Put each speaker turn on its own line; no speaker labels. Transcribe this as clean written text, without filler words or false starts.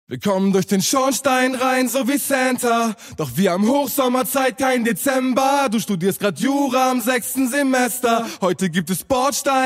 Wir kommen durch den Schornstein rein, so wie Santa. Doch wir haben Hochsommerzeit, kein Dezember. Du studierst grad Jura am 6. Semester. Heute gibt es Bordstein.